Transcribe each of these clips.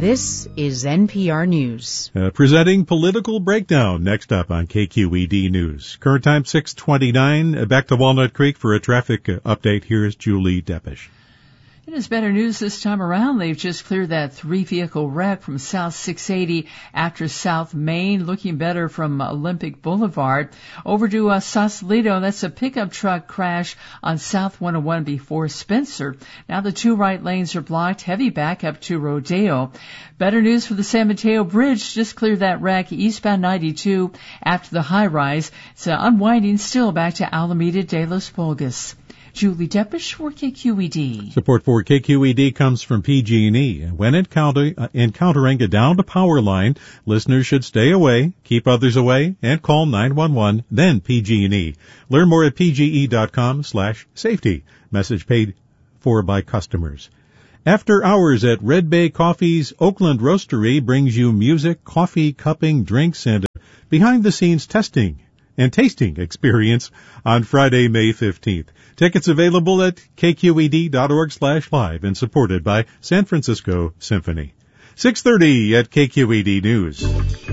This is NPR News. Presenting Political Breakdown next up on KQED News. Current time 6:29. Back to Walnut Creek for a traffic update. Here's Julie Deppish. It is better news this time around. They've just cleared that 3-vehicle wreck from South 680 after South Main, looking better from Olympic Boulevard. Over to Sausalito, that's a pickup truck crash on South 101 before Spencer. Now the two right lanes are blocked, heavy backup to Rodeo. Better news for the San Mateo Bridge, just cleared that wreck eastbound 92 after the high rise. It's unwinding still back to Alameda de los Pulgas. Julie Deppish for KQED. Support for KQED comes from PG&E. When encountering a downed power line, listeners should stay away, keep others away, and call 911, then PG&E. Learn more at pge.com/safety. Message paid for by customers. After hours at Red Bay Coffee's Oakland Roastery brings you music, coffee, cupping, drinks, and behind-the-scenes testing and tasting experience on Friday, May 15th. Tickets available at kqed.org/live and supported by San Francisco Symphony. 6:30 at KQED News.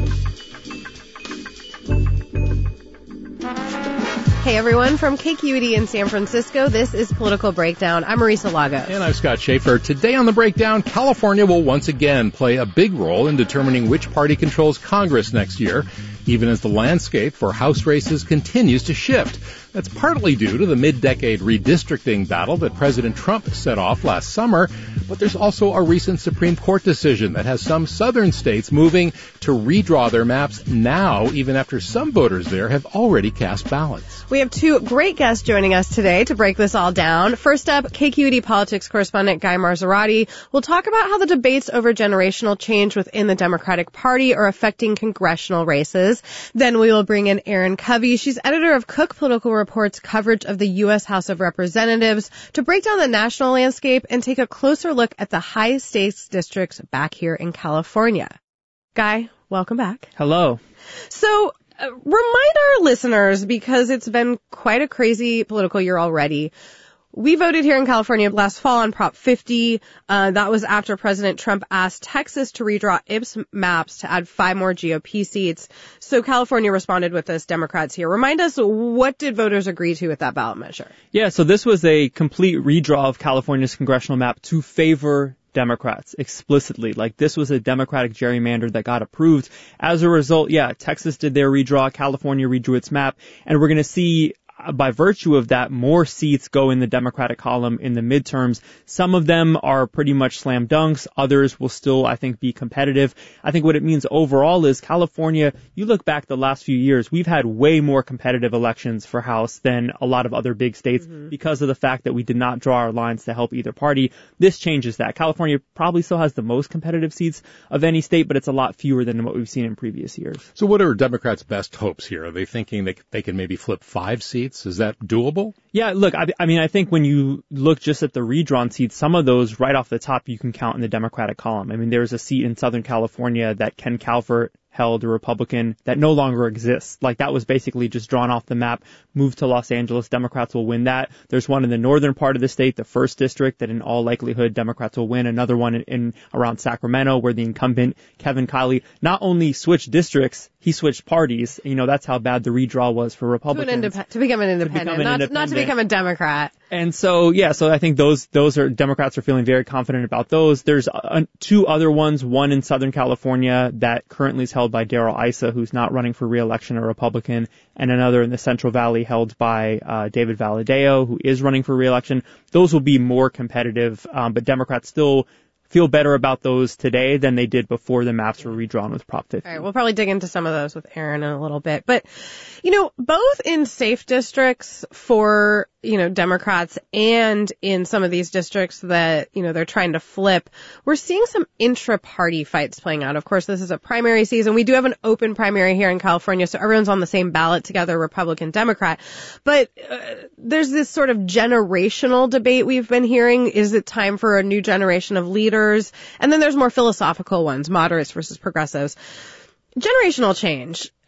Hey everyone, from KQED in San Francisco, this is Political Breakdown. I'm Marisa Lagos. And I'm Scott Schaefer. Today on the Breakdown, California will once again play a big role in determining which party controls Congress next year, even as the landscape for House races continues to shift. That's partly due to the mid-decade redistricting battle that President Trump set off last summer, but there's also a recent Supreme Court decision that has some southern states moving to redraw their maps now, even after some voters there have already cast ballots. We have two great guests joining us today to break this all down. First up, KQED politics correspondent Guy Marzorati will talk about how the debates over generational change within the Democratic Party are affecting congressional races. Then we will bring in Erin Covey. She's editor of Cook Political Report's coverage of the U.S. House of Representatives to break down the national landscape and take a closer look at the high-stakes districts back here in California. Guy, welcome back. Hello. So, remind our listeners, because it's been quite a crazy political year already. We voted here in California last fall on Prop 50. That was after President Trump asked Texas to redraw its maps to add 5 more GOP seats. So California responded with this. Democrats here. Remind us, what did voters agree to with that ballot measure? Yeah, so this was a complete redraw of California's congressional map to favor Democrats explicitly. Like, this was a Democratic gerrymander that got approved. As a result, yeah, Texas did their redraw, California redrew its map, and we're going to see, by virtue of that, more seats go in the Democratic column in the midterms. Some of them are pretty much slam dunks. Others will still, I think, be competitive. I think what it means overall is California, you look back the last few years, we've had way more competitive elections for House than a lot of other big states because of the fact that we did not draw our lines to help either party. This changes that. California probably still has the most competitive seats of any state, but it's a lot fewer than what we've seen in previous years. So what are Democrats' best hopes here? Are they thinking they can maybe flip 5 seats? Is that doable? Yeah, look, I mean, I think when you look just at the redrawn seats, some of those right off the top you can count in the Democratic column. I mean, there's a seat in Southern California that Ken Calvert held, a Republican, that no longer exists. Like, that was basically just drawn off the map, moved to Los Angeles. Democrats will win that. There's one in the northern part of the state, the 1st District, that in all likelihood Democrats will win. Another one in around Sacramento, where the incumbent, Kevin Kiley, not only switched districts, he switched parties. You know, that's how bad the redraw was for Republicans. To become an independent, not to become a Democrat. And so, yeah, so I think those are, Democrats are feeling very confident about those. There's 2 other ones, one in Southern California that currently is held by Darrell Issa, who's not running for re-election, a Republican, and another in the Central Valley held by David Valadao, who is running for re-election. Those will be more competitive, but Democrats still feel better about those today than they did before the maps were redrawn with Prop 50. All right, we'll probably dig into some of those with Erin in a little bit. But, you know, both in safe districts for, you know, Democrats and in some of these districts that, you know, they're trying to flip, we're seeing some intra-party fights playing out. Of course, this is a primary season. We do have an open primary here in California, so everyone's on the same ballot together, Republican, Democrat. But there's this sort of generational debate we've been hearing. Is it time for a new generation of leaders? And then there's more philosophical ones, moderates versus progressives. Generational change.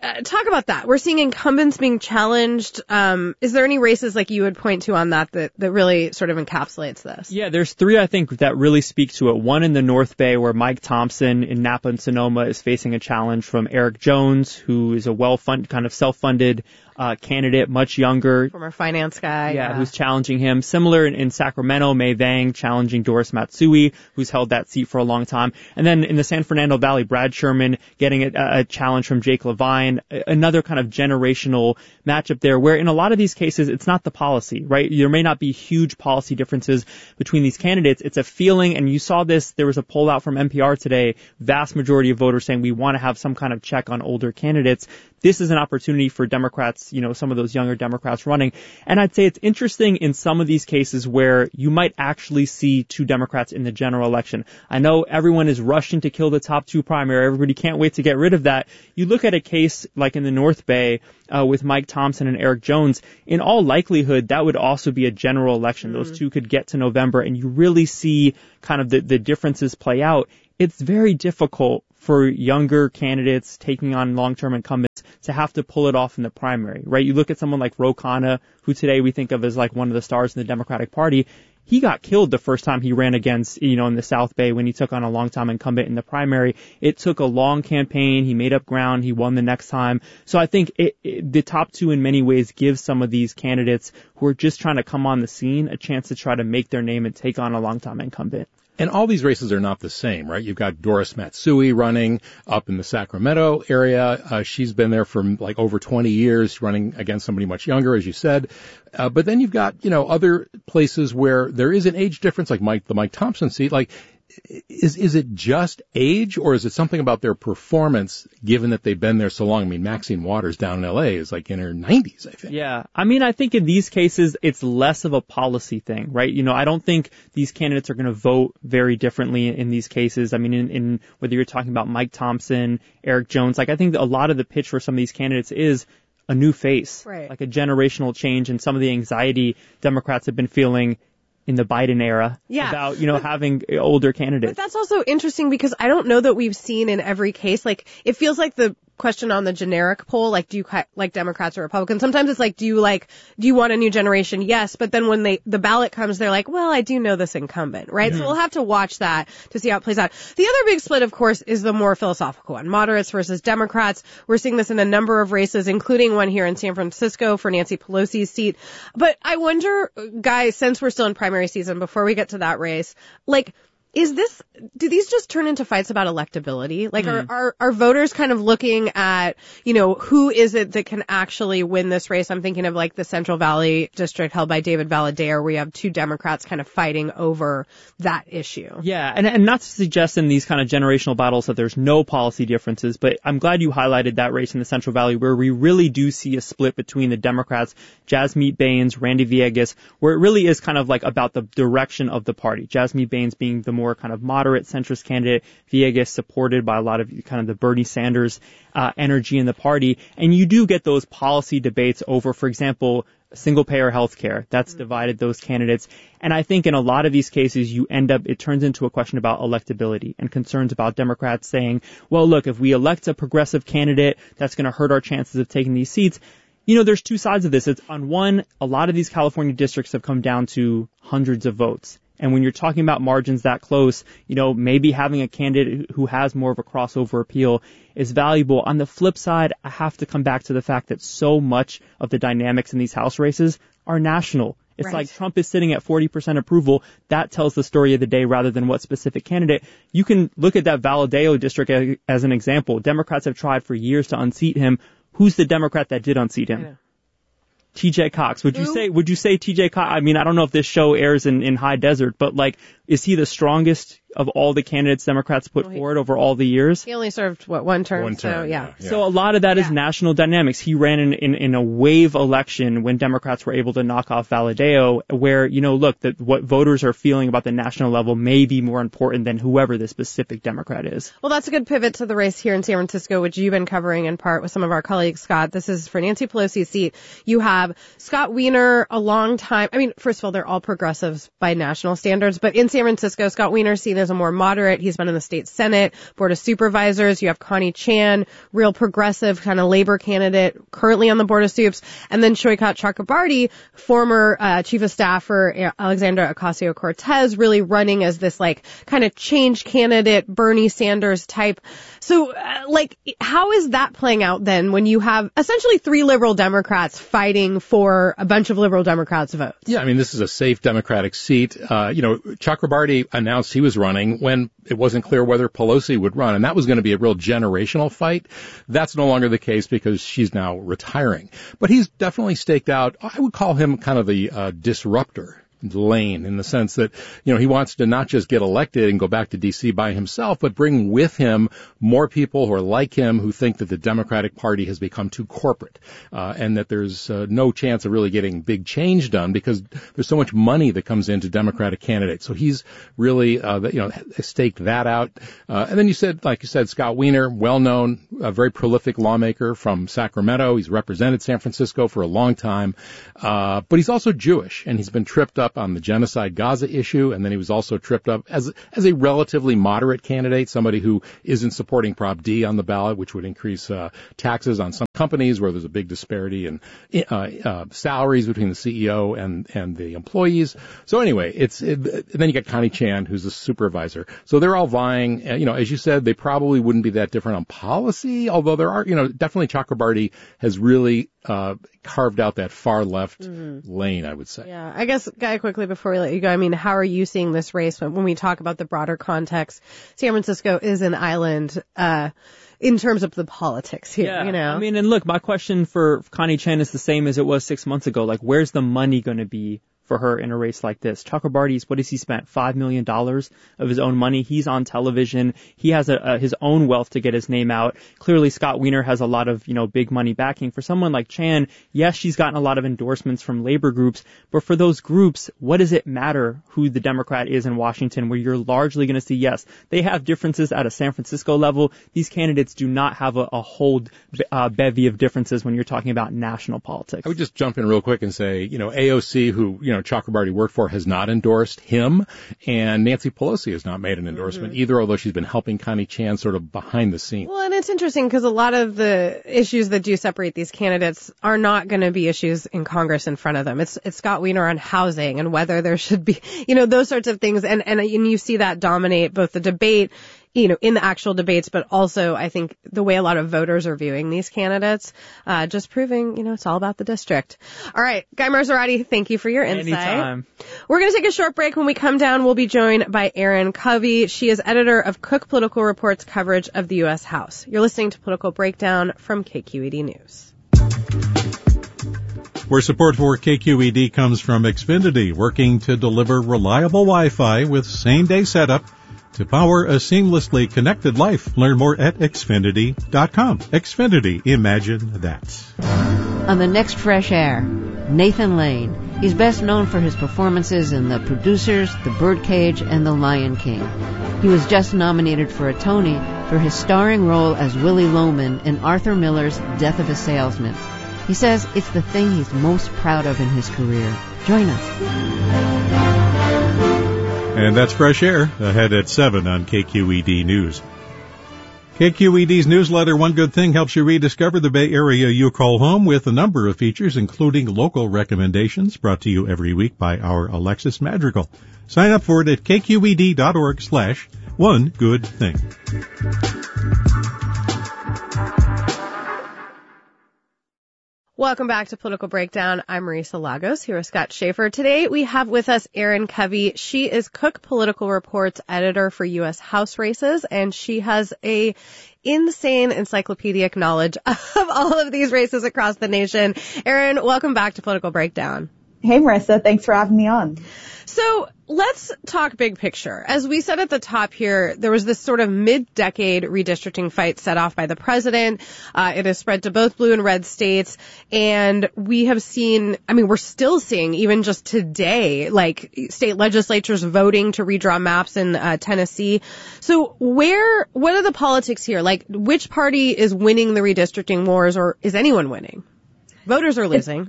talk about that. We're seeing incumbents being challenged. Is there any races like you would point to on that really sort of encapsulates this? Yeah, there's three, I think, that really speak to it. One in the North Bay where Mike Thompson in Napa and Sonoma is facing a challenge from Eric Jones, who is a well-funded, kind of self-funded candidate, much younger. Former finance guy. Yeah, who's challenging him. Similar in Sacramento, May Vang challenging Doris Matsui, who's held that seat for a long time. And then in the San Fernando Valley, Brad Sherman getting a challenge from Jake Levine. Another kind of generational matchup there where in a lot of these cases, it's not the policy, right? There may not be huge policy differences between these candidates. It's a feeling, and you saw this, there was a poll out from NPR today, vast majority of voters saying we want to have some kind of check on older candidates. This is an opportunity for Democrats, some of those younger Democrats running. And I'd say it's interesting in some of these cases where you might actually see two Democrats in the general election. I know everyone is rushing to kill the top two primary. Everybody can't wait to get rid of that. You look at a case like in the North Bay with Mike Thompson and Eric Jones. In all likelihood, that would also be a general election. Those two could get to November, and you really see kind of the differences play out. It's very difficult for younger candidates taking on long-term incumbents to have to pull it off in the primary, right? You look at someone like Ro Khanna, who today we think of as like one of the stars in the Democratic Party. He got killed the first time he ran against, in the South Bay when he took on a long-time incumbent in the primary. It took a long campaign. He made up ground. He won the next time. So I think the top two in many ways give some of these candidates who are just trying to come on the scene a chance to try to make their name and take on a long-time incumbent. And all these races are not the same, right? You've got Doris Matsui running up in the Sacramento area. She's been there for like over 20 years, running against somebody much younger, as you said. But then you've got, other places where there is an age difference, like the Mike Thompson seat. Like, is it just age, or is it something about their performance, given that they've been there so long? I mean, Maxine Waters down in L.A. is like in her 90s, I think. Yeah. I think in these cases, it's less of a policy thing, right? I don't think these candidates are going to vote very differently in these cases. I mean, in whether you're talking about Mike Thompson, Eric Jones, I think a lot of the pitch for some of these candidates is a new face, right? Like a generational change, and some of the anxiety Democrats have been feeling in the Biden era about, having older candidates. But that's also interesting because I don't know that we've seen in every case, like, it feels like the question on the generic poll, like, do you like Democrats or Republicans? Sometimes it's like, do you want a new generation? Yes. But then when the ballot comes, they're like, well, I do know this incumbent, right? Mm-hmm. So we'll have to watch that to see how it plays out. The other big split, of course, is the more philosophical one, moderates versus Democrats. We're seeing this in a number of races, including one here in San Francisco for Nancy Pelosi's seat. But I wonder, guys, since we're still in primary season, before we get to that race, like, do these just turn into fights about electability? Like, are voters kind of looking at, who is it that can actually win this race? I'm thinking of like the Central Valley district held by David Valadao, where we have two Democrats kind of fighting over that issue. Yeah. And not to suggest in these kind of generational battles that there's no policy differences, but I'm glad you highlighted that race in the Central Valley where we really do see a split between the Democrats, Jasmeet Bains, Randy Villegas, where it really is kind of like about the direction of the party. Jasmeet Bains being the more kind of moderate centrist candidate, Villegas supported by a lot of kind of the Bernie Sanders energy in the party. And you do get those policy debates over, for example, single-payer health care. That's divided those candidates. And I think in a lot of these cases, it turns into a question about electability and concerns about Democrats saying, well, look, if we elect a progressive candidate, that's going to hurt our chances of taking these seats. There's two sides of this. It's on one, a lot of these California districts have come down to hundreds of votes. And when you're talking about margins that close, maybe having a candidate who has more of a crossover appeal is valuable. On the flip side, I have to come back to the fact that so much of the dynamics in these House races are national. It's right. Like Trump is sitting at 40% approval. That tells the story of the day rather than what specific candidate. You can look at that Valadao district as an example. Democrats have tried for years to unseat him. Who's the Democrat that did unseat him? TJ Cox. Would you say TJ Cox? I mean, I don't know if this show airs in High Desert, but like, is he the strongest of all the candidates Democrats put forward over all the years? He only served, one term? One term, so, yeah. So a lot of that is national dynamics. He ran in a wave election when Democrats were able to knock off Valadao, where, look, what voters are feeling about the national level may be more important than whoever the specific Democrat is. Well, that's a good pivot to the race here in San Francisco, which you've been covering in part with some of our colleagues, Scott. This is for Nancy Pelosi's seat. You have Scott Wiener, a long time, first of all, they're all progressives by national standards, but in San Francisco, Scott Wiener seen is a more moderate. He's been in the state Senate, Board of Supervisors. You have Connie Chan, real progressive kind of labor candidate, currently on the Board of Supes. And then Shoykat Chakrabarti, former chief of staff for Alexandra Ocasio-Cortez, really running as this like kind of change candidate, Bernie Sanders type. So how is that playing out then when you have essentially 3 liberal Democrats fighting for a bunch of liberal Democrats' votes? Yeah, I mean, this is a safe Democratic seat. Chakrabarti announced he was running when it wasn't clear whether Pelosi would run, and that was going to be a real generational fight. That's no longer the case because she's now retiring. But he's definitely staked out, I would call him kind of the disruptor lane, in the sense that, he wants to not just get elected and go back to D.C. by himself, but bring with him more people who are like him, who think that the Democratic Party has become too corporate, and that there's no chance of really getting big change done because there's so much money that comes into Democratic candidates. So he's really, staked that out. And then like you said, Scott Wiener, well-known, a very prolific lawmaker from Sacramento. He's represented San Francisco for a long time. But he's also Jewish, and he's been tripped up on the genocide Gaza issue, and then he was also tripped up as a relatively moderate candidate, somebody who isn't supporting Prop D on the ballot, which would increase taxes on some companies where there's a big disparity in salaries between the CEO and the employees. So anyway, then you got Connie Chan, who's the supervisor. So they're all vying. As you said, they probably wouldn't be that different on policy, although there are, definitely Chakrabarti has really carved out that far left lane, I would say. Yeah, I guess, Guy, quickly before we let you go, I mean, how are you seeing this race when we talk about the broader context? San Francisco is an island in terms of the politics here, I mean, and look, my question for Connie Chan is the same as it was 6 months ago. Like, where's the money going to be for her in a race like this? Chakrabarti's, what has he spent? $5 million of his own money. He's on television. He has his own wealth to get his name out. Clearly, Scott Wiener has a lot of, big money backing. For someone like Chan, yes, she's gotten a lot of endorsements from labor groups, but for those groups, what does it matter who the Democrat is in Washington, where you're largely going to see, yes, they have differences at a San Francisco level. These candidates do not have a whole bevy of differences when you're talking about national politics. I would just jump in real quick and say, AOC, who, Chakrabarti worked for, has not endorsed him, and Nancy Pelosi has not made an endorsement either, although she's been helping Connie Chan sort of behind the scenes. Well, and it's interesting because a lot of the issues that do separate these candidates are not going to be issues in Congress in front of them. It's Scott Wiener on housing and whether there should be, those sorts of things, and you see that dominate both the debate, in the actual debates, but also I think the way a lot of voters are viewing these candidates, just proving, it's all about the district. All right, Guy Marzorati, thank you for your insight. Anytime. We're going to take a short break. When we come down, we'll be joined by Erin Covey. She is editor of Cook Political Report's coverage of the U.S. House. You're listening to Political Breakdown from KQED News. Where support for KQED comes from Xfinity, working to deliver reliable Wi-Fi with same-day setup to power a seamlessly connected life. Learn more at Xfinity.com. Xfinity, imagine that. On the next Fresh Air, Nathan Lane. He's best known for his performances in The Producers, The Birdcage, and The Lion King. He was just nominated for a Tony for his starring role as Willie Loman in Arthur Miller's Death of a Salesman. He says it's the thing he's most proud of in his career. Join us. And that's Fresh Air, ahead at 7 on KQED News. KQED's newsletter, One Good Thing, helps you rediscover the Bay Area you call home with a number of features, including local recommendations, brought to you every week by our Alexis Madrigal. Sign up for it at kqed.org/One Good Thing. Welcome back to Political Breakdown. I'm Marisa Lagos here with Scott Schaefer. Today we have with us Erin Covey. She is Cook Political Report's editor for U.S. House races, and she has a insane encyclopedic knowledge of all of these races across the nation. Erin, welcome back to Political Breakdown. Hey, Marissa. Thanks for having me on. So let's talk big picture. As we said at the top here, there was this sort of mid-decade redistricting fight set off by the president. It has spread to both blue and red states. And we have seen, we're still seeing, even just today, like state legislatures voting to redraw maps in Tennessee. So what are the politics here? Like, which party is winning the redistricting wars, or is anyone winning? Voters are losing.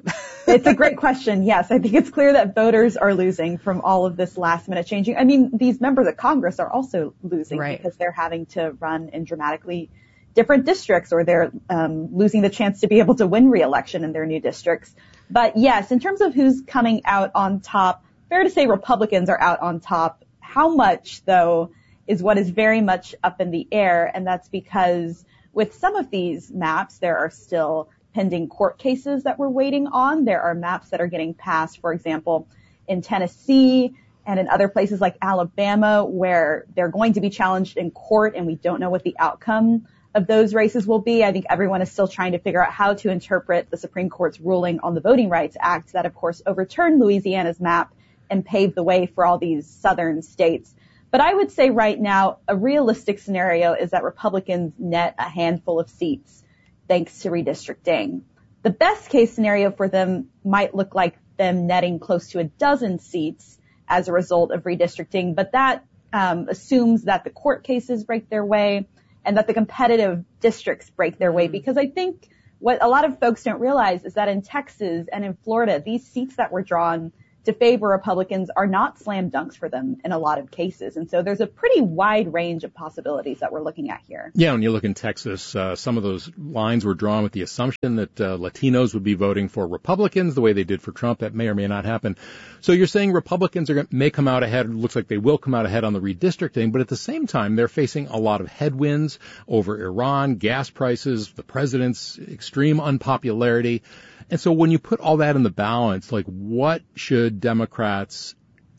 It's a great question. Yes, I think it's clear that voters are losing from all of this last minute changing. I mean, these members of Congress are also losing because they're having to run in dramatically different districts, or they're losing the chance to be able to win re-election in their new districts. But yes, in terms of who's coming out on top, fair to say Republicans are out on top. How much, though, is what is very much up in the air, and that's because with some of these maps, there are still pending court cases that we're waiting on. There are maps that are getting passed, for example, in Tennessee and in other places like Alabama, where they're going to be challenged in court, and we don't know what the outcome of those races will be. I think everyone is still trying to figure out how to interpret the Supreme Court's ruling on the Voting Rights Act that, of course, overturned Louisiana's map and paved the way for all these southern states. But I would say right now, a realistic scenario is that Republicans net a handful of seats thanks to redistricting. The best case scenario for them might look like them netting close to a dozen seats as a result of redistricting, but that assumes that the court cases break their way and that the competitive districts break their way, because I think what a lot of folks don't realize is that in Texas and in Florida, these seats that were drawn to favor Republicans are not slam dunks for them in a lot of cases. And so there's a pretty wide range of possibilities that we're looking at here. Yeah, when you look in Texas, some of those lines were drawn with the assumption that Latinos would be voting for Republicans the way they did for Trump. That may or may not happen. So you're saying Republicans may come out ahead. It looks like they will come out ahead on the redistricting, but at the same time, they're facing a lot of headwinds over Iran, gas prices, the president's extreme unpopularity. And so when you put all that in the balance, like, what should Democrats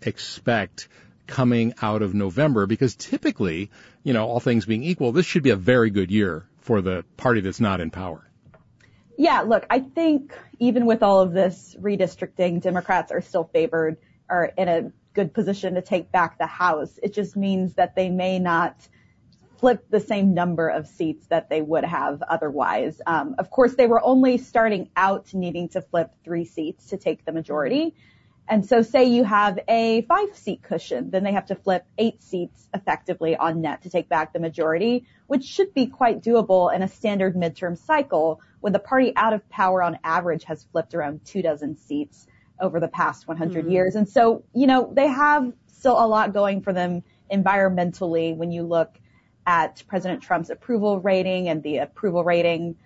expect coming out of November? Because typically, all things being equal, this should be a very good year for the party that's not in power. Yeah, look, I think even with all of this redistricting, Democrats are still favored, are in a good position to take back the House. It just means that they may not flip the same number of seats that they would have otherwise. Of course, they were only starting out needing to flip 3 seats to take the majority. And so say you have a 5-seat cushion, then they have to flip 8 seats effectively on net to take back the majority, which should be quite doable in a standard midterm cycle when the party out of power on average has flipped around 24 seats over the past 100 years. And so, they have still a lot going for them environmentally when you look at President Trump's approval rating and the approval rating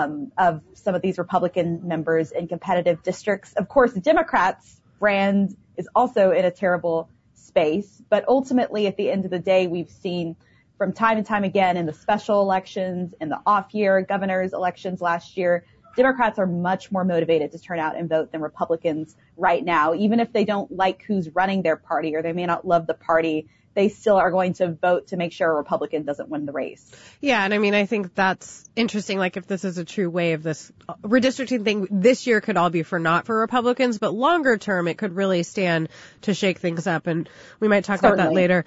of some of these Republican members in competitive districts. Of course, the Democrats' brand is also in a terrible space, but ultimately at the end of the day, we've seen from time and time again in the special elections, in the off-year governor's elections last year, Democrats are much more motivated to turn out and vote than Republicans right now. Even if they don't like who's running their party or they may not love the party, they still are going to vote to make sure a Republican doesn't win the race. Yeah, and I mean, I think that's interesting. Like, if this is a true way of this redistricting thing, this year could all be not for Republicans, but longer term, it could really stand to shake things up, and we might talk about that later.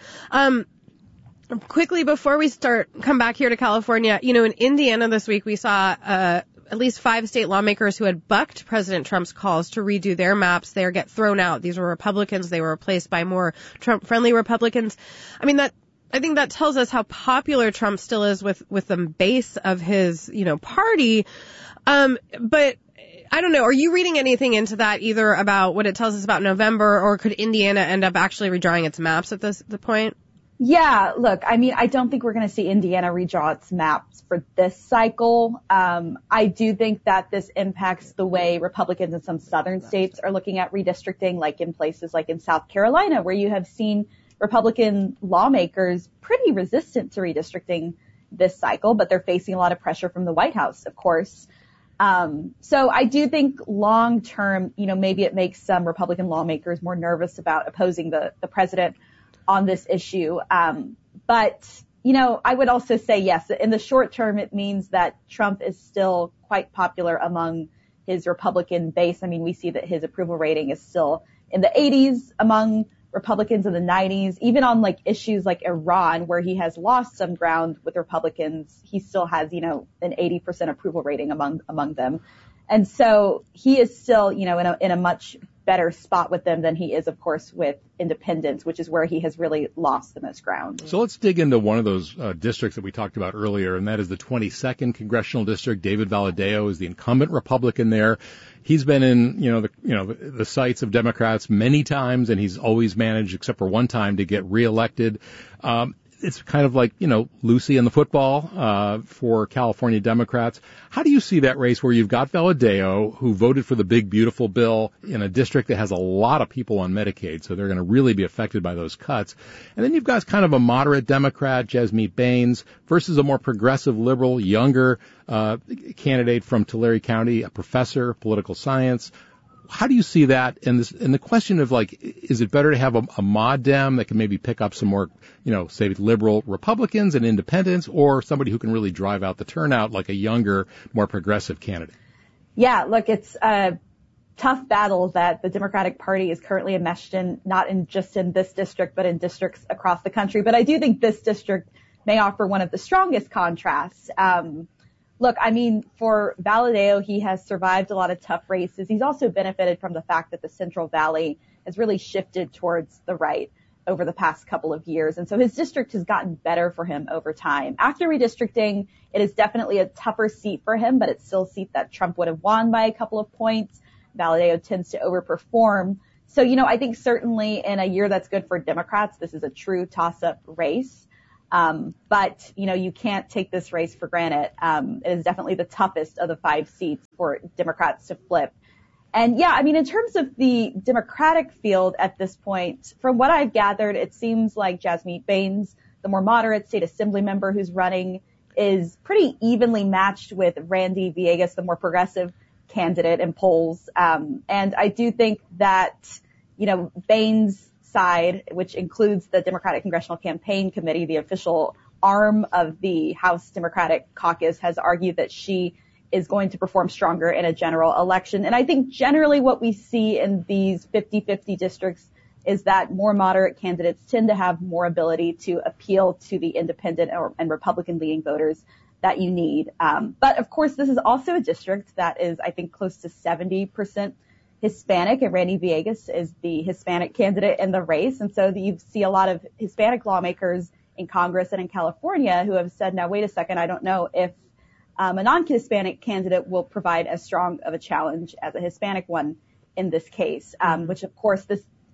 Quickly, before we come back here to California, in Indiana this week, we saw at least 5 state lawmakers who had bucked President Trump's calls to redo their maps. They get thrown out. These were Republicans. They were replaced by more Trump-friendly Republicans. I mean, I think that tells us how popular Trump still is with the base of his, party. But I don't know. Are you reading anything into that, either about what it tells us about November, or could Indiana end up actually redrawing its maps at the point? Yeah, look, I mean, I don't think we're going to see Indiana redraw its maps for this cycle. I do think that this impacts the way Republicans in some southern states are looking at redistricting, like in places like in South Carolina, where you have seen Republican lawmakers pretty resistant to redistricting this cycle, but they're facing a lot of pressure from the White House, of course. So I do think long term, maybe it makes some Republican lawmakers more nervous about opposing the president on this issue. But, I would also say, yes, in the short term, it means that Trump is still quite popular among his Republican base. I mean, we see that his approval rating is still in the 80s among Republicans, in the 90s, even on issues like Iran, where he has lost some ground with Republicans. He still has, an 80% approval rating among them. And so he is still, in a much better spot with them than he is, of course, with independents, which is where he has really lost the most ground. So let's dig into one of those districts that we talked about earlier, and that is the 22nd Congressional District. David Valadao is the incumbent Republican there. He's been in, the sights of Democrats many times, and he's always managed, except for one time, to get reelected. It's kind of like, Lucy in the football for California Democrats. How do you see that race where you've got Valadao, who voted for the big, beautiful bill in a district that has a lot of people on Medicaid, so they're going to really be affected by those cuts. And then you've got kind of a moderate Democrat, Jasmeet Bains, versus a more progressive, liberal, younger candidate from Tulare County, a professor, political science. How do you see that? And the question of, is it better to have a mod Dem that can maybe pick up some more, say liberal Republicans and independents, or somebody who can really drive out the turnout like a younger, more progressive candidate? Yeah, look, it's a tough battle that the Democratic Party is currently enmeshed in, not just in this district, but in districts across the country. But I do think this district may offer one of the strongest contrasts. Look, for Valadao, he has survived a lot of tough races. He's also benefited from the fact that the Central Valley has really shifted towards the right over the past couple of years. And so his district has gotten better for him over time. After redistricting, it is definitely a tougher seat for him, but it's still a seat that Trump would have won by a couple of points. Valadao tends to overperform. So, I think certainly in a year that's good for Democrats, this is a true toss-up race. But, you can't take this race for granted. It is definitely the toughest of the 5 seats for Democrats to flip. And yeah, in terms of the Democratic field at this point, from what I've gathered, it seems like Jasmeet Bains, the more moderate state assembly member who's running, is pretty evenly matched with Randy Villegas, the more progressive candidate in polls. And I do think that, Bains' side, which includes the Democratic Congressional Campaign Committee, the official arm of the House Democratic Caucus, has argued that she is going to perform stronger in a general election. And I think generally what we see in these 50-50 districts is that more moderate candidates tend to have more ability to appeal to the independent and Republican-leaning voters that you need. But of course, this is also a district that is, I think, close to 70% Hispanic, and Randy Villegas is the Hispanic candidate in the race. And so you see a lot of Hispanic lawmakers in Congress and in California who have said, now, wait a second, I don't know if a non-Hispanic candidate will provide as strong of a challenge as a Hispanic one in this case, which, of course,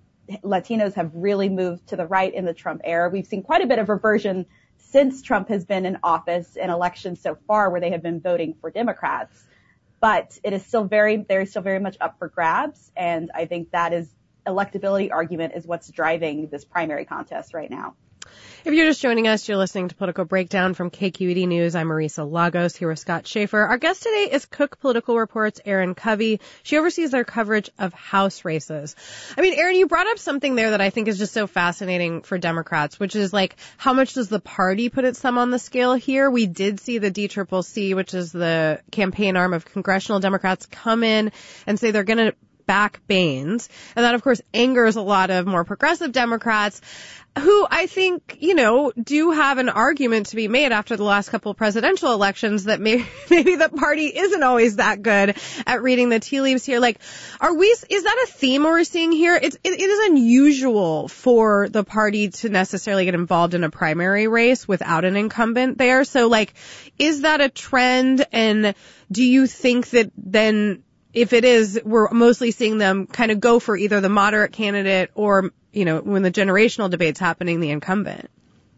Latinos have really moved to the right in the Trump era. We've seen quite a bit of reversion since Trump has been in office in elections so far where they have been voting for Democrats. But it is still very much up for grabs. And I think that is electability argument is what's driving this primary contest right now. If you're just joining us, you're listening to Political Breakdown from KQED News. I'm Marisa Lagos here with Scott Schaefer. Our guest today is Cook Political Report's Erin Covey. She oversees their coverage of House races. Erin, you brought up something there that I think is just so fascinating for Democrats, which is how much does the party put its thumb on the scale here? We did see the DCCC, which is the campaign arm of congressional Democrats, come in and say they're going to back Bains. And that, of course, angers a lot of more progressive Democrats who I think, do have an argument to be made after the last couple of presidential elections that maybe the party isn't always that good at reading the tea leaves here. Is that a theme we're seeing here? It is unusual for the party to necessarily get involved in a primary race without an incumbent there. So, is that a trend? And do you think that then, if it is, we're mostly seeing them kind of go for either the moderate candidate or, when the generational debate's happening, the incumbent?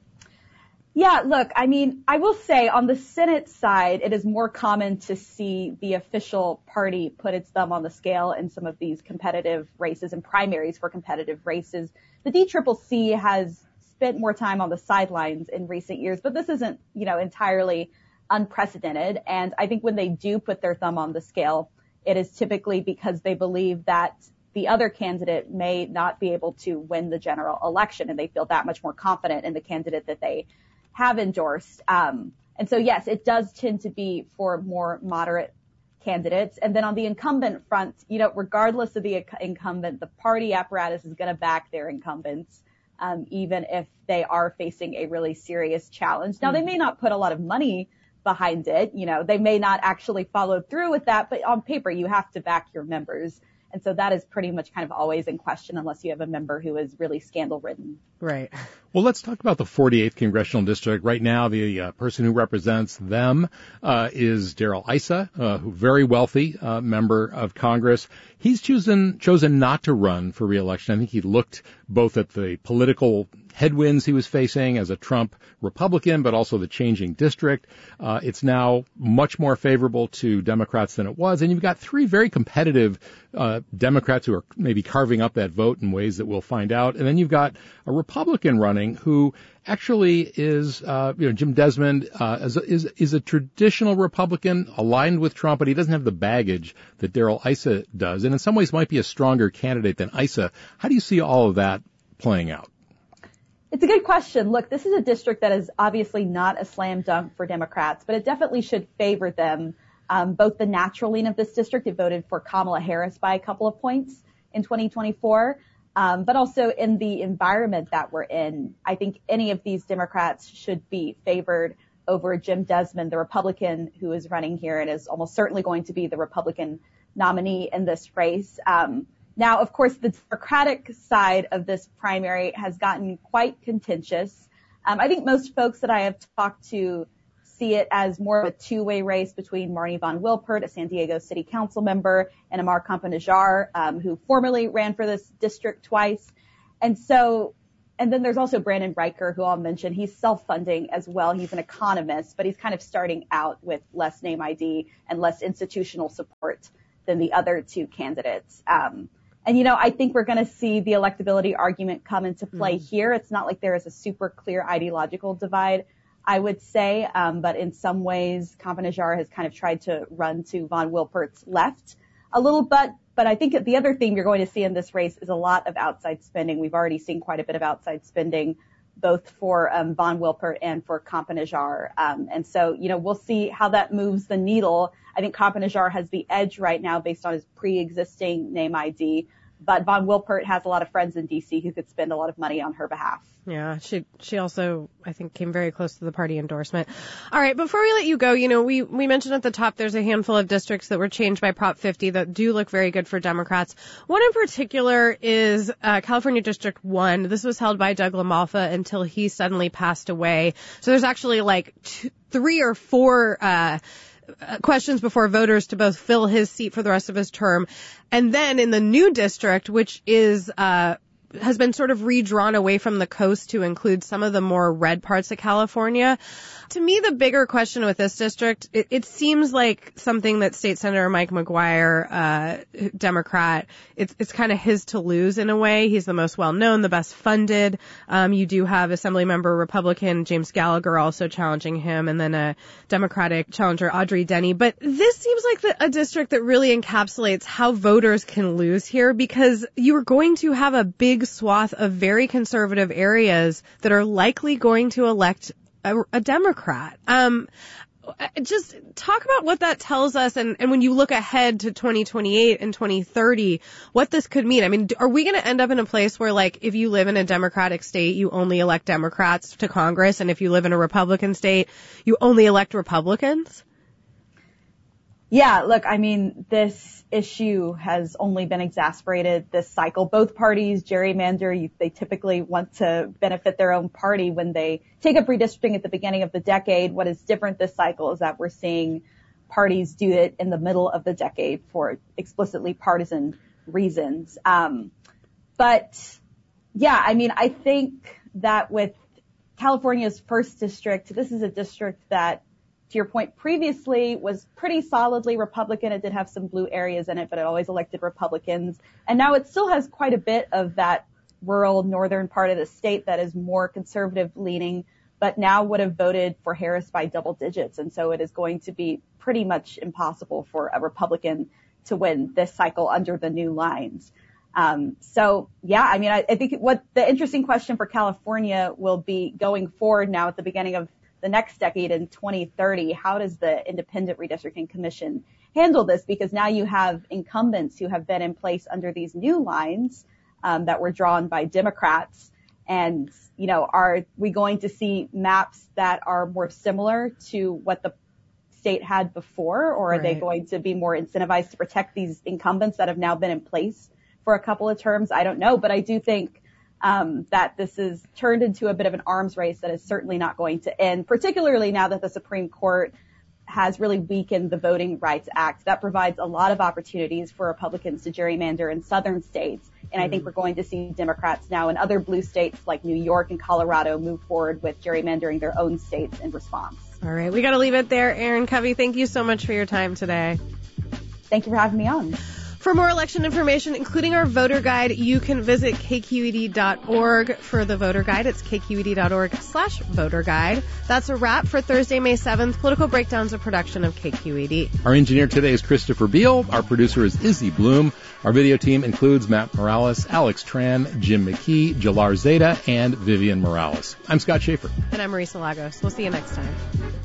Yeah, look, I will say on the Senate side, it is more common to see the official party put its thumb on the scale in some of these competitive races and primaries for competitive races. The DCCC has spent more time on the sidelines in recent years, but this isn't, entirely unprecedented. And I think when they do put their thumb on the scale, it is typically because they believe that the other candidate may not be able to win the general election, and they feel that much more confident in the candidate that they have endorsed. And so, yes, it does tend to be for more moderate candidates. And then on the incumbent front, regardless of the incumbent, the party apparatus is going to back their incumbents, even if they are facing a really serious challenge. Now, they may not put a lot of money behind it. They may not actually follow through with that, but on paper, you have to back your members. And so that is pretty much kind of always in question unless you have a member who is really scandal-ridden. Right. Well, let's talk about the 48th Congressional District. Right now, the person who represents them is Darrell Issa, who very wealthy member of Congress. He's chosen not to run for re-election. I think he looked both at the political headwinds he was facing as a Trump Republican, but also the changing district. It's now much more favorable to Democrats than it was. And you've got three very competitive Democrats who are maybe carving up that vote in ways that we'll find out. And then you've got a Republican running who actually is, Jim Desmond is a traditional Republican aligned with Trump, but he doesn't have the baggage that Darrell Issa does. And in some ways might be a stronger candidate than Issa. How do you see all of that playing out? It's a good question. Look, this is a district that is obviously not a slam dunk for Democrats, but it definitely should favor them. Both the natural lean of this district, it voted for Kamala Harris by a couple of points in 2024, but also in the environment that we're in. I think any of these Democrats should be favored over Jim Desmond, the Republican who is running here and is almost certainly going to be the Republican nominee in this race. Now, of course, the Democratic side of this primary has gotten quite contentious. I think most folks that I have talked to see it as more of a two-way race between Marnie Von Wilpert, a San Diego City Council member, and Amar Campa-Najjar, who formerly ran for this district twice. And then there's also Brandon Riker, who I'll mention. He's self-funding as well. He's an economist, but he's kind of starting out with less name ID and less institutional support than the other two candidates. And, I think we're going to see the electability argument come into play here. It's not like there is a super clear ideological divide, I would say. But in some ways, Campa-Najjar has kind of tried to run to Von Wilpert's left a little bit. But I think the other thing you're going to see in this race is a lot of outside spending. We've already seen quite a bit of outside spending, both for Von Wilpert and for Campa-Najjar. And so, we'll see how that moves the needle. I think Campa-Najjar has the edge right now based on his pre-existing name ID. But Von Wilpert has a lot of friends in D.C. who could spend a lot of money on her behalf. Yeah, she also, I think, came very close to the party endorsement. All right, before we let you go, we mentioned at the top there's a handful of districts that were changed by Prop 50 that do look very good for Democrats. One in particular is California District 1. This was held by Doug LaMalfa until he suddenly passed away. So there's actually like 3 or 4 questions before voters to both fill his seat for the rest of his term. And then in the new district, which is has been sort of redrawn away from the coast to include some of the more red parts of California. To me, the bigger question with this district, it seems like something that State Senator Mike McGuire, Democrat, it's kind of his to lose in a way. He's the most well-known, the best funded. You do have Assemblymember Republican James Gallagher also challenging him, and then a Democratic challenger, Audrey Denny. But this seems like a district that really encapsulates how voters can lose here, because you are going to have a big swath of very conservative areas that are likely going to elect a Democrat. Just talk about what that tells us, and when you look ahead to 2028 and 2030, what this could mean. I mean, are we going to end up in a place where, like, if you live in a Democratic state, you only elect Democrats to Congress, and if you live in a Republican state, you only elect Republicans? Yeah, look, I mean, this issue has only been exacerbated this cycle. Both parties gerrymander. They typically want to benefit their own party when they take up redistricting at the beginning of the decade. What is different this cycle is that we're seeing parties do it in the middle of the decade for explicitly partisan reasons. But yeah, I mean, I think that with California's first district, this is a district that, to your point, previously was pretty solidly Republican. It did have some blue areas in it, but it always elected Republicans. And now it still has quite a bit of that rural northern part of the state that is more conservative leaning, but now would have voted for Harris by double digits. And so it is going to be pretty much impossible for a Republican to win this cycle under the new lines. So yeah, I mean, I think what the interesting question for California will be going forward now at the beginning of the next decade in 2030, how does the Independent Redistricting Commission handle this? Because now you have incumbents who have been in place under these new lines that were drawn by Democrats. And, are we going to see maps that are more similar to what the state had before, or are they going to be more incentivized to protect these incumbents that have now been in place for a couple of terms? I don't know, but I do think that this is turned into a bit of an arms race that is certainly not going to end, particularly now that the Supreme Court has really weakened the Voting Rights Act. That provides a lot of opportunities for Republicans to gerrymander in southern states. And I think we're going to see Democrats now in other blue states like New York and Colorado move forward with gerrymandering their own states in response. All right. We got to leave it there. Erin Covey, thank you so much for your time today. Thank you for having me on. For more election information, including our voter guide, you can visit kqed.org. For the voter guide, it's kqed.org/voter guide. That's a wrap for Thursday, May 7th. Political Breakdown's a production of KQED. Our engineer today is Christopher Beal. Our producer is Izzy Bloom. Our video team includes Matt Morales, Alex Tran, Jim McKee, Jalar Zeta, and Vivian Morales. I'm Scott Schaefer. And I'm Marisa Lagos. We'll see you next time.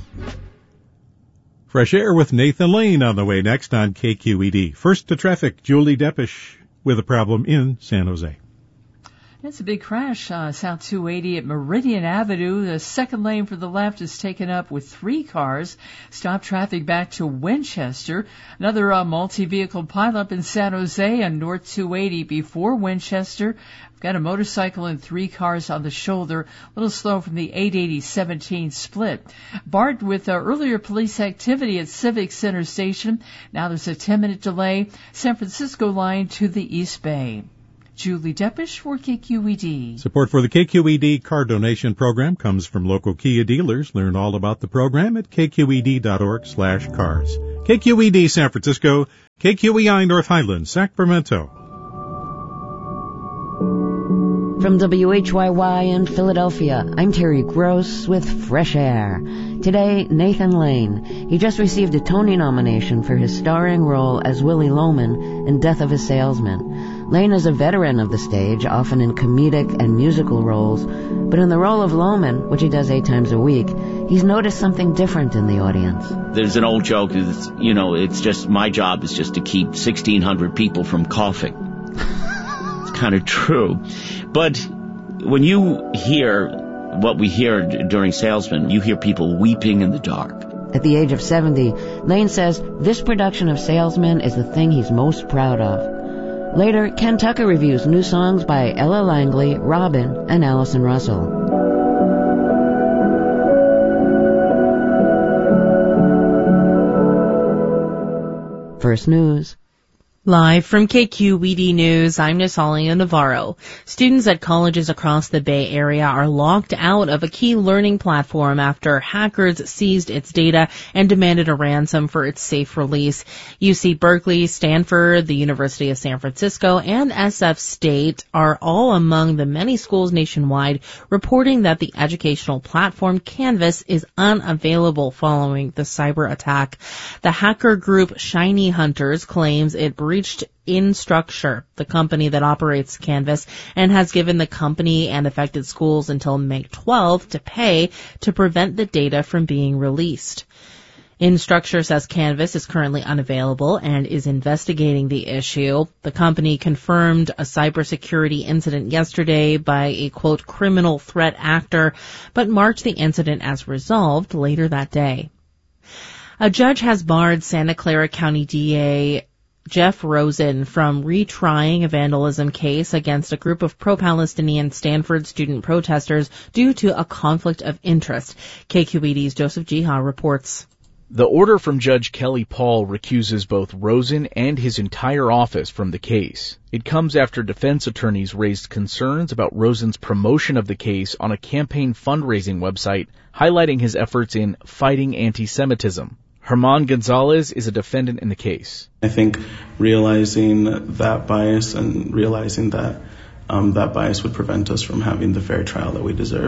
Fresh Air with Nathan Lane on the way next on KQED. First to traffic, Julie Deppish with a problem in San Jose. It's a big crash, South 280 at Meridian Avenue. The second lane for the left is taken up with 3 cars. Stop traffic back to Winchester. Another multi-vehicle pileup in San Jose on North 280 before Winchester. We've got a motorcycle and 3 cars on the shoulder. A little slow from the 880-17 split. BART with earlier police activity at Civic Center Station. Now there's a 10-minute delay. San Francisco line to the East Bay. Julie Deppish for KQED. Support for the KQED car donation program comes from local Kia dealers. Learn all about the program at kqed.org/cars. KQED San Francisco, KQEI North Highlands, Sacramento. From WHYY in Philadelphia, I'm Terry Gross with Fresh Air. Today, Nathan Lane. He just received a Tony nomination for his starring role as Willie Loman in Death of a Salesman. Lane is a veteran of the stage, often in comedic and musical roles, but in the role of Loman, which he does 8 times a week, he's noticed something different in the audience. There's an old joke, it's just my job is just to keep 1,600 people from coughing. It's kind of true. But when you hear what we hear during Salesman, you hear people weeping in the dark. At the age of 70, Lane says this production of Salesman is the thing he's most proud of. Later, Ken Tucker reviews new songs by Ella Langley, Robin, and Allison Russell. First News. Live from KQED News, I'm Natalia Navarro. Students at colleges across the Bay Area are locked out of a key learning platform after hackers seized its data and demanded a ransom for its safe release. UC Berkeley, Stanford, the University of San Francisco, and SF State are all among the many schools nationwide reporting that the educational platform Canvas is unavailable following the cyber attack. The hacker group Shiny Hunters claims it breached Instructure, the company that operates Canvas, and has given the company and affected schools until May 12th to pay to prevent the data from being released. Instructure says Canvas is currently unavailable and is investigating the issue. The company confirmed a cybersecurity incident yesterday by a, quote, criminal threat actor, but marked the incident as resolved later that day. A judge has barred Santa Clara County DA Jeff Rosen from retrying a vandalism case against a group of pro-Palestinian Stanford student protesters due to a conflict of interest. KQED's Joseph Jiha reports. The order from Judge Kelly Paul recuses both Rosen and his entire office from the case. It comes after defense attorneys raised concerns about Rosen's promotion of the case on a campaign fundraising website, highlighting his efforts in fighting anti-Semitism. Herman Gonzalez is a defendant in the case. I think realizing that bias and realizing that that bias would prevent us from having the fair trial that we deserve,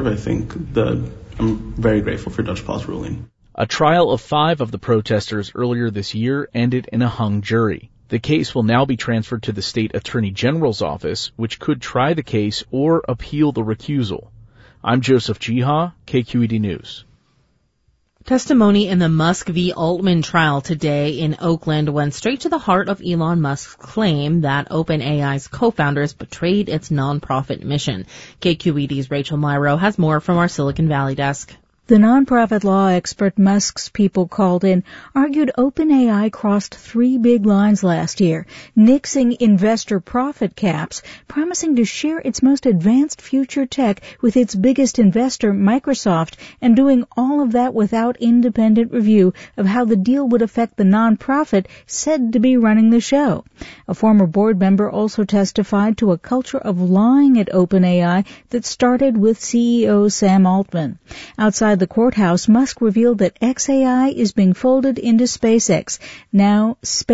I'm very grateful for Judge Paul's ruling. A trial of 5 of the protesters earlier this year ended in a hung jury. The case will now be transferred to the state attorney general's office, which could try the case or appeal the recusal. I'm Joseph Jiha, KQED News. Testimony in the Musk v. Altman trial today in Oakland went straight to the heart of Elon Musk's claim that OpenAI's co-founders betrayed its nonprofit mission. KQED's Rachel Myrow has more from our Silicon Valley desk. The nonprofit law expert Musk's people called in argued OpenAI crossed 3 big lines last year, nixing investor profit caps, promising to share its most advanced future tech with its biggest investor, Microsoft, and doing all of that without independent review of how the deal would affect the nonprofit said to be running the show. A former board member also testified to a culture of lying at OpenAI that started with CEO Sam Altman. Outside the courthouse, Musk revealed that XAI is being folded into SpaceX, now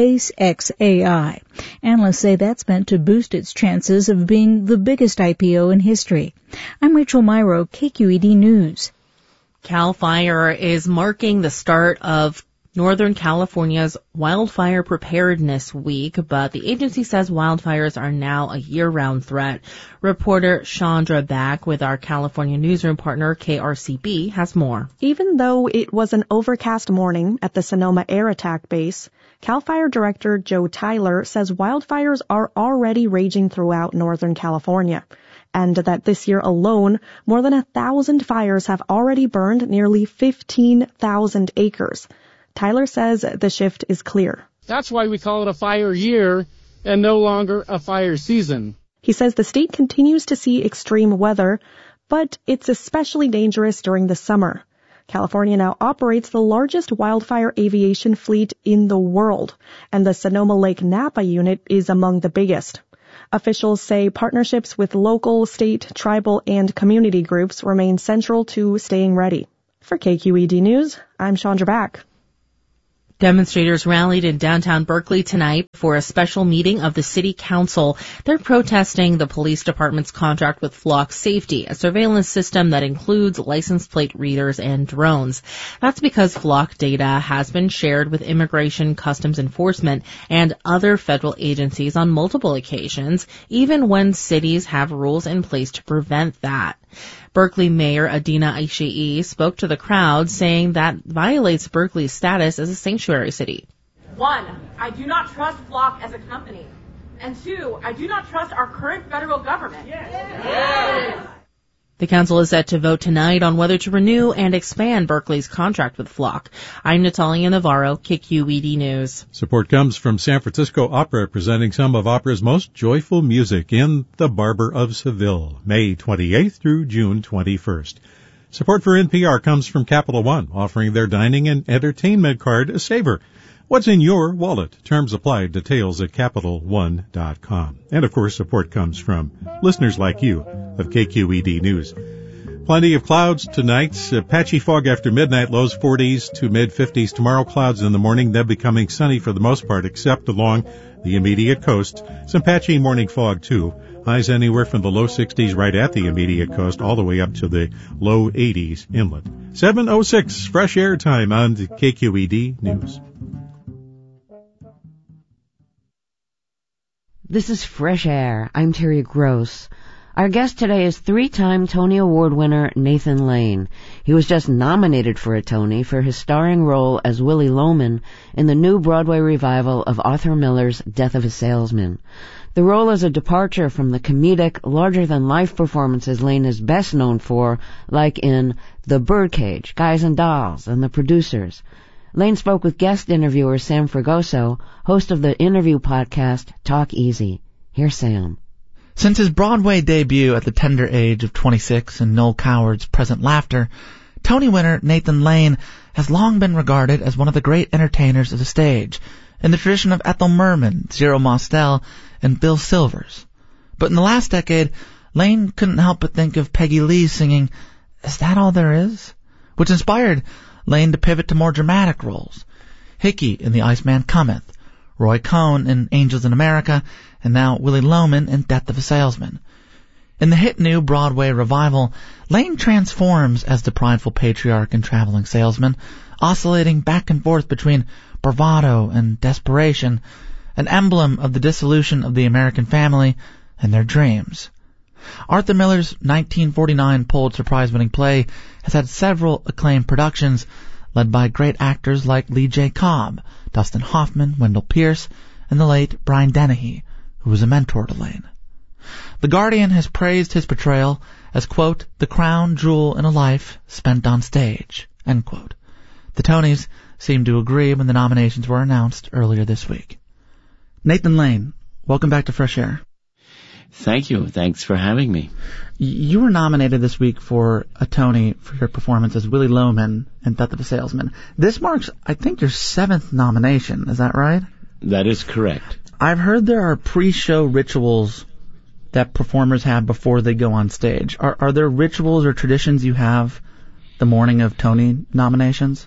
SpaceXAI. Analysts say that's meant to boost its chances of being the biggest IPO in history. I'm Rachel Myrow, KQED News. CAL FIRE is marking the start of Northern California's Wildfire Preparedness Week, but the agency says wildfires are now a year-round threat. Reporter Chandra Back with our California newsroom partner KRCB has more. Even though it was an overcast morning at the Sonoma Air Attack Base, CAL FIRE Director Joe Tyler says wildfires are already raging throughout Northern California, and that this year alone, more than 1,000 fires have already burned nearly 15,000 acres. Tyler says the shift is clear. That's why we call it a fire year and no longer a fire season. He says the state continues to see extreme weather, but it's especially dangerous during the summer. California now operates the largest wildfire aviation fleet in the world, and the Sonoma Lake Napa unit is among the biggest. Officials say partnerships with local, state, tribal, and community groups remain central to staying ready. For KQED News, I'm Chandra Back. Demonstrators rallied in downtown Berkeley tonight for a special meeting of the city council. They're protesting the police department's contract with Flock Safety, a surveillance system that includes license plate readers and drones. That's because Flock data has been shared with Immigration, Customs Enforcement, and other federal agencies on multiple occasions, even when cities have rules in place to prevent that. Berkeley Mayor Adina Aishei spoke to the crowd, saying that violates Berkeley's status as a sanctuary city. 1, I do not trust Flock as a company. And 2, I do not trust our current federal government. Yes. The council is set to vote tonight on whether to renew and expand Berkeley's contract with Flock. I'm Natalia Navarro, KQED News. Support comes from San Francisco Opera, presenting some of opera's most joyful music in The Barber of Seville, May 28th through June 21st. Support for NPR comes from Capital One, offering their dining and entertainment card a saver. What's in your wallet? Terms apply. Details at CapitalOne.com. And, of course, support comes from listeners like you of KQED News. Plenty of clouds tonight. Patchy fog after midnight, lows 40s to mid-50s. Tomorrow, clouds in the morning, then becoming sunny for the most part, except along the immediate coast. Some patchy morning fog, too. Highs anywhere from the low 60s right at the immediate coast all the way up to the low 80s inland. 7:06, fresh air time on KQED News. This is Fresh Air. I'm Terry Gross. Our guest today is 3-time Tony Award winner Nathan Lane. He was just nominated for a Tony for his starring role as Willie Loman in the new Broadway revival of Arthur Miller's Death of a Salesman. The role is a departure from the comedic, larger-than-life performances Lane is best known for, like in The Birdcage, Guys and Dolls, and The Producers. Lane spoke with guest interviewer Sam Fragoso, host of the interview podcast Talk Easy. Here's Sam. Since his Broadway debut at the tender age of 26 in Noel Coward's Present Laughter, Tony winner Nathan Lane has long been regarded as one of the great entertainers of the stage, in the tradition of Ethel Merman, Zero Mostel, and Bill Silvers. But in the last decade, Lane couldn't help but think of Peggy Lee singing, "Is That All There Is?" which inspired Lane to pivot to more dramatic roles. Hickey in The Iceman Cometh, Roy Cohn in Angels in America, and now Willie Loman in Death of a Salesman. In the hit new Broadway revival, Lane transforms as the prideful patriarch and traveling salesman, oscillating back and forth between bravado and desperation, an emblem of the dissolution of the American family and their dreams. Arthur Miller's 1949 Pulitzer Prize-winning play has had several acclaimed productions, led by great actors like Lee J. Cobb, Dustin Hoffman, Wendell Pierce, and the late Brian Dennehy, who was a mentor to Lane. The Guardian has praised his portrayal as, quote, the crown jewel in a life spent on stage, end quote. The Tonys seemed to agree when the nominations were announced earlier this week. Nathan Lane, welcome back to Fresh Air. Thank you. Thanks for having me. You were nominated this week for a Tony for your performance as Willie Loman in Death of a Salesman. This marks, I think, your 7th nomination. Is that right? That is correct. I've heard there are pre-show rituals that performers have before they go on stage. Are there rituals or traditions you have the morning of Tony nominations?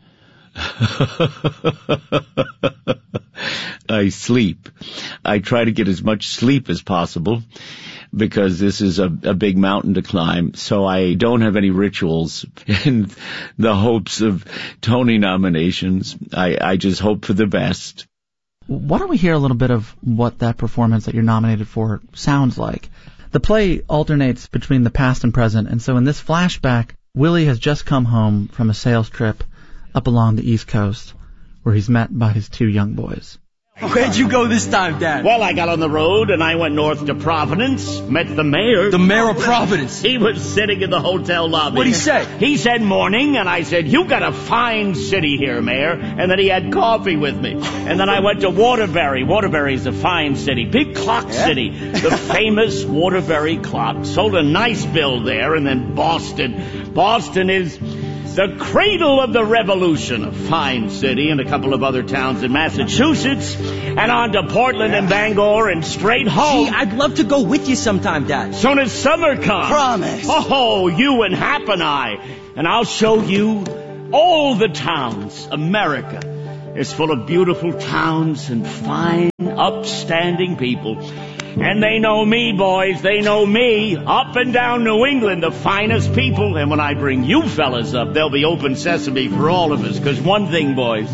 I sleep. I try to get as much sleep as possible because this is a big mountain to climb. So I don't have any rituals in the hopes of Tony nominations. I just hope for the best. Why don't we hear a little bit of what that performance that you're nominated for sounds like? The play alternates between the past and present, and so in this flashback, Willie has just come home from a sales trip up along the East Coast, where he's met by his 2 young boys. Where'd you go this time, Dad? Well, I got on the road and I went north to Providence, met the mayor. The mayor of Providence? He was sitting in the hotel lobby. What'd he say? He said morning, and I said, you got a fine city here, Mayor. And then he had coffee with me. And then I went to Waterbury. Waterbury's a fine city, big clock city. The famous Waterbury clock. Sold a nice bill there. And then Boston. Boston is the cradle of the revolution, a fine city, and a couple of other towns in Massachusetts, and on to Portland and Bangor and straight home. Gee, I'd love to go with you sometime, Dad. Soon as summer comes. Promise. Oh, you and Hap and I. And I'll show you all the towns. America is full of beautiful towns and fine, upstanding people. And they know me, boys. They know me. Up and down New England, the finest people. And when I bring you fellas up, there'll be open sesame for all of us. Because one thing, boys,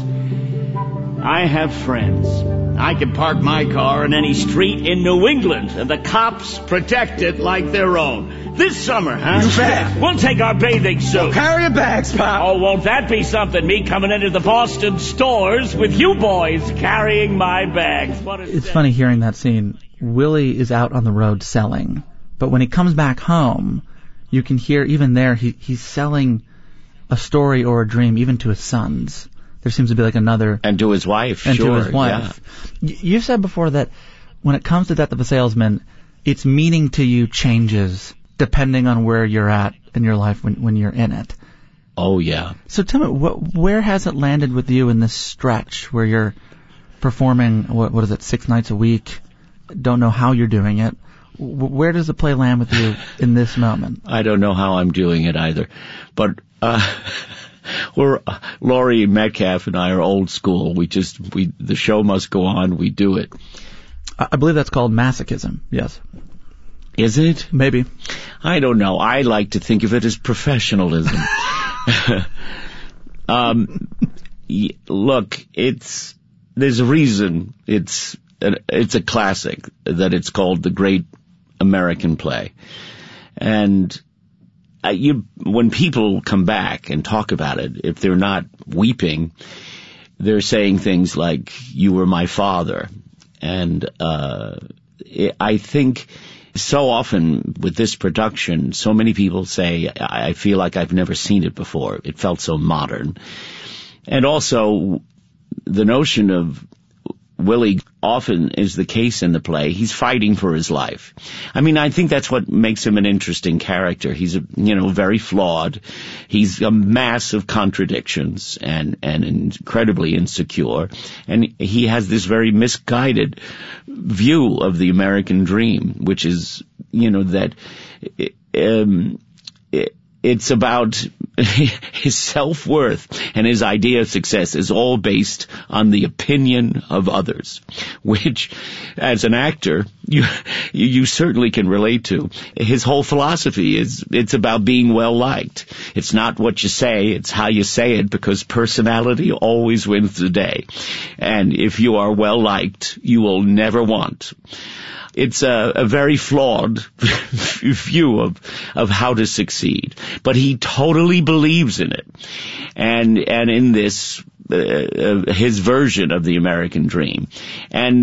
I have friends. I can park my car in any street in New England, and the cops protect it like their own. This summer, huh? You bet. We'll take our bathing suits. Well, carry your bags, pal. Oh, won't that be something? Me coming into the Boston stores with you boys carrying my bags. It's funny hearing that scene. Willie is out on the road selling, but when he comes back home, you can hear even there he's selling a story or a dream even to his sons. There seems to be like another... And to his wife, and sure. to his wife. Yeah. You've said before that when it comes to Death of a Salesman, its meaning to you changes depending on where you're at in your life when you're in it. Oh, yeah. So tell me, where has it landed with you in this stretch where you're performing, what is it, 6 nights a week? Don't know how you're doing it. Where does the play land with you in this moment? I don't know how I'm doing it either. But Laurie Metcalf and I are old school. The show must go on. We do it. I believe that's called masochism. Yes. Is it? Maybe. I don't know. I like to think of it as professionalism. Look, there's a reason it's a classic that it's called The Great American Play. And when people come back and talk about it, if they're not weeping, they're saying things like, you were my father. And I think so often with this production, so many people say, I feel like I've never seen it before. It felt so modern. And also the notion of Willie often is the case in the play. He's fighting for his life. I mean, I think that's what makes him an interesting character. He's, very flawed. He's a mass of contradictions and incredibly insecure. And he has this very misguided view of the American dream, which is, that it's about his self-worth, and his idea of success is all based on the opinion of others, which, as an actor, you certainly can relate to. His whole philosophy it's about being well-liked. It's not what you say, it's how you say it, because personality always wins the day. And if you are well-liked, you will never want. It's a very flawed view of how to succeed, but he totally believes in it. And in this, his version of the American dream. And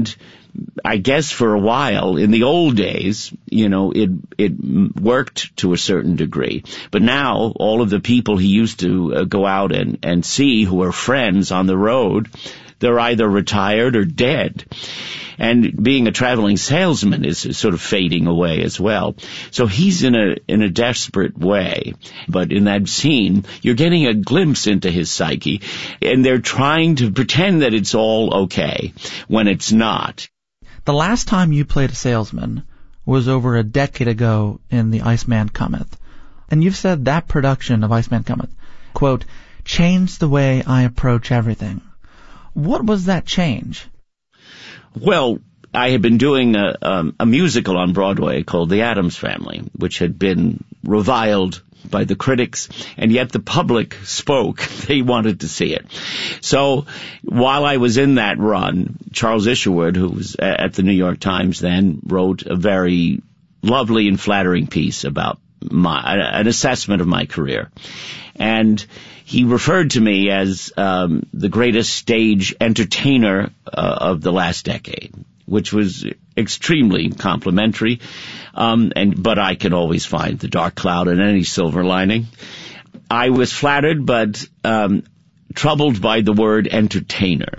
I guess for a while, in the old days, it worked to a certain degree. But now, all of the people he used to go out and see who are friends on the road, they're either retired or dead. And being a traveling salesman is sort of fading away as well. So he's in a desperate way. But in that scene, you're getting a glimpse into his psyche, and they're trying to pretend that it's all okay when it's not. The last time you played a salesman was over a decade ago in The Iceman Cometh. And you've said that production of Iceman Cometh, quote, changed the way I approach everything. What was that change? Well, I had been doing a musical on Broadway called The Addams Family, which had been reviled by the critics, and yet the public spoke. They wanted to see it. So while I was in that run, Charles Isherwood, who was at the New York Times then, wrote a very lovely and flattering piece about an assessment of my career. And he referred to me as the greatest stage entertainer of the last decade, which was extremely complimentary. But I can always find the dark cloud in any silver lining. I was flattered, but troubled by the word entertainer.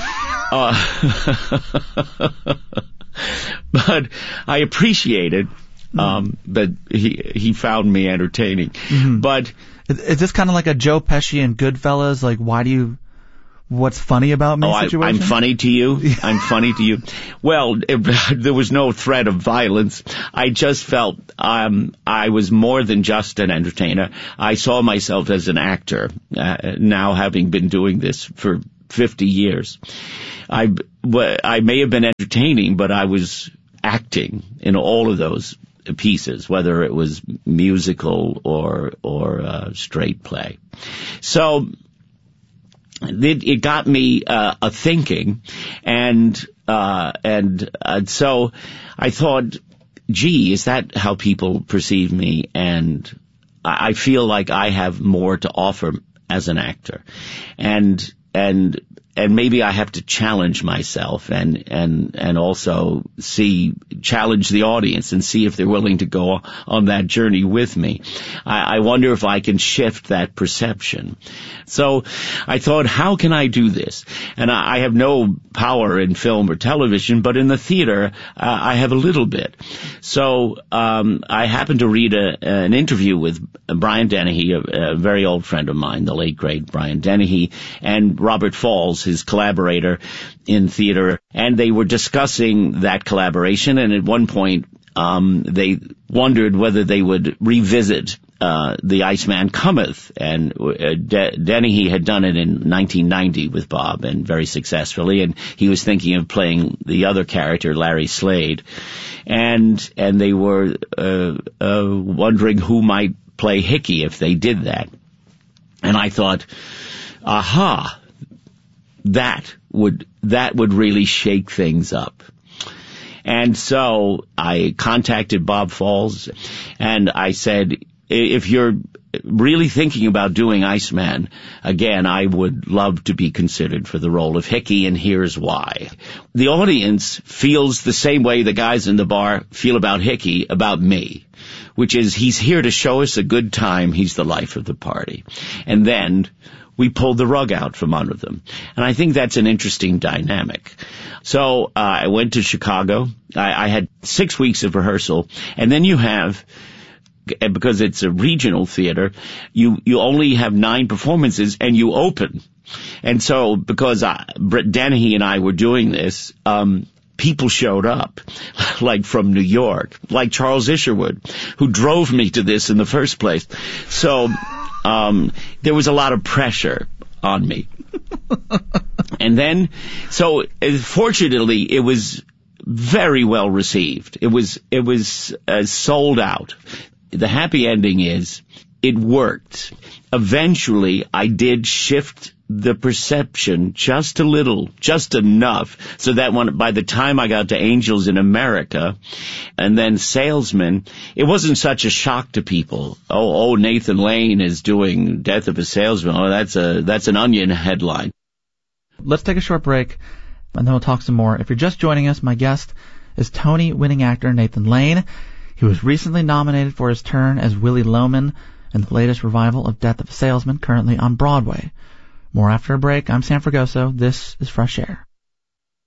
But I appreciated that he found me entertaining. Mm-hmm. But is this kind of like a Joe Pesci and Goodfellas? Like, what's funny about me situation? I'm funny to you? I'm funny to you? Well, there was no threat of violence. I just felt I was more than just an entertainer. I saw myself as an actor, now having been doing this for 50 years. I may have been entertaining, but I was acting in all of those pieces, whether it was musical or straight play. So it got me a thinking, and so I thought, gee, is that how people perceive me? And I feel like I have more to offer as an actor, and maybe I have to challenge myself and also challenge the audience and see if they're willing to go on that journey with me. I wonder if I can shift that perception. So I thought, how can I do this? And I have no power in film or television, but in the theater, I have a little bit. So I happened to read an interview with Brian Dennehy, a very old friend of mine, the late, great Brian Dennehy, and Robert Falls, his collaborator in theater, and they were discussing that collaboration, and at one point they wondered whether they would revisit The Iceman Cometh, and Dennehy had done it in 1990 with Bob, and very successfully, and he was thinking of playing the other character, Larry Slade, and they were wondering who might play Hickey if they did that. And I thought, aha, that would really shake things up. And so I contacted Bob Falls, and I said, if you're really thinking about doing Iceman, again, I would love to be considered for the role of Hickey, and here's why. The audience feels the same way the guys in the bar feel about Hickey, about me, which is he's here to show us a good time, he's the life of the party. And then we pulled the rug out from under them. And I think that's an interesting dynamic. So I went to Chicago. I had 6 weeks of rehearsal. And then you have, because it's a regional theater, you only have 9 performances and you open. And so because Dennehy and I were doing this, people showed up, like from New York, like Charles Isherwood, who drove me to this in the first place. So there was a lot of pressure on me. And then, so fortunately, it was very well received. It was sold out. The happy ending is it worked. Eventually, I did shift the perception just a little, just enough, so that by the time I got to Angels in America and then Salesman, it wasn't such a shock to people. Oh, Nathan Lane is doing Death of a Salesman. Oh, that's an Onion headline. Let's take a short break. And then we'll talk some more. If you're just joining us, my guest is Tony-winning actor Nathan Lane. He was recently nominated for his turn as Willie Loman in the latest revival of Death of a Salesman, currently on Broadway. More after a break. I'm Sam Fragoso. This is Fresh Air.